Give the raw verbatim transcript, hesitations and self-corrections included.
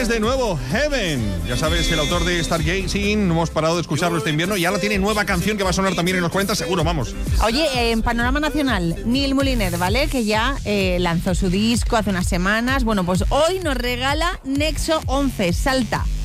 viernes de nuevo, Heaven. Ya sabes, el autor de Stargazing, no hemos parado de escucharlo este invierno y ahora tiene nueva canción que va a sonar también en los cuarenta, seguro, vamos. Oye, eh, en Panorama Nacional, Neil Moliner, ¿vale? Que ya eh, lanzó su disco hace unas semanas. Bueno, pues hoy nos regala Nexo once, Salta.